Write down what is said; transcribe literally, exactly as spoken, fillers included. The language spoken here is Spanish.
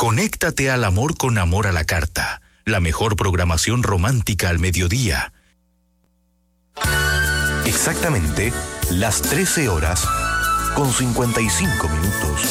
Conéctate al amor con Amor a la Carta, la mejor programación romántica al mediodía. Exactamente las trece horas con cincuenta y cinco minutos.